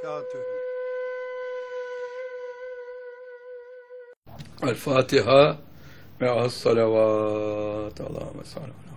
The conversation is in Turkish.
وبركاته. El Fatiha ve as salavat. Allahümme salli.